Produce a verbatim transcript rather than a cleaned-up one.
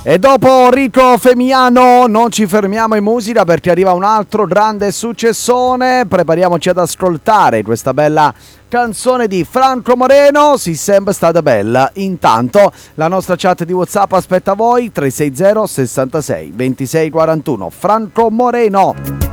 E dopo Rico Femiano non ci fermiamo in musica perché arriva un altro grande successone. Prepariamoci ad ascoltare questa bella canzone di Franco Moreno, Si Sempre Stata Bella. Intanto la nostra chat di WhatsApp aspetta voi, tre sei zero sessantasei ventisei quarantuno. Franco Moreno.